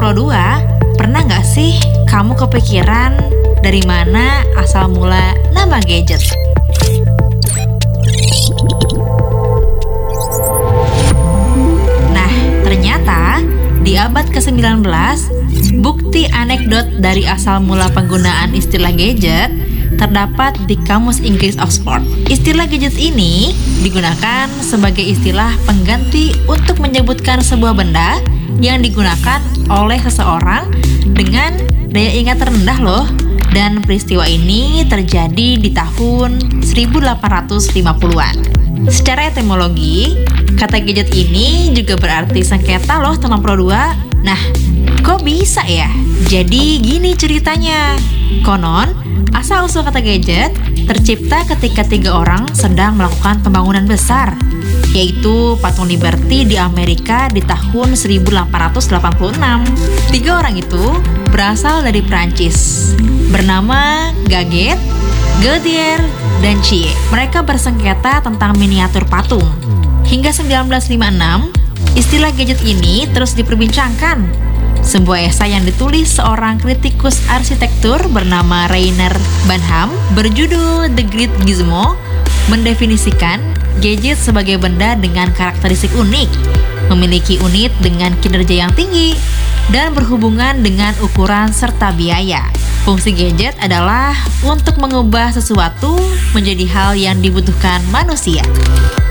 Pro 2, pernah nggak sih kamu kepikiran dari mana asal mula nama gadget? Nah, ternyata di abad ke-19, bukti anekdot dari asal mula penggunaan istilah gadget terdapat di Kamus Inggris Oxford. Istilah gadget ini digunakan sebagai istilah pengganti untuk menyebutkan sebuah benda yang digunakan oleh seseorang dengan daya ingat rendah loh. Dan peristiwa ini terjadi di tahun 1850-an. Secara etimologi, kata gadget ini juga berarti sengketa loh teman Pro 2. Nah, kok bisa ya? Jadi gini ceritanya. Konon, asal-usul kata gadget tercipta ketika 3 orang sedang melakukan pembangunan besar, yaitu patung Liberty di Amerika di tahun 1886. 3 orang itu berasal dari Prancis, bernama Gaget, Gautier, dan Chie. Mereka bersengketa tentang miniatur patung. Hingga 1956, istilah gadget ini terus diperbincangkan. Sebuah esai yang ditulis seorang kritikus arsitektur bernama Rainer Banham berjudul The Great Gizmo mendefinisikan gadget sebagai benda dengan karakteristik unik, memiliki unit dengan kinerja yang tinggi, dan berhubungan dengan ukuran serta biaya. Fungsi gadget adalah untuk mengubah sesuatu menjadi hal yang dibutuhkan manusia.